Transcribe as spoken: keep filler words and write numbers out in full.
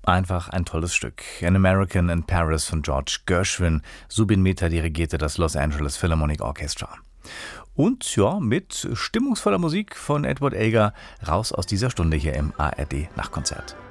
Einfach ein tolles Stück. An American in Paris von George Gershwin. Zubin Mehta dirigierte das Los Angeles Philharmonic Orchestra. Und ja, mit stimmungsvoller Musik von Edward Elgar raus aus dieser Stunde hier im A R D Nachtkonzert.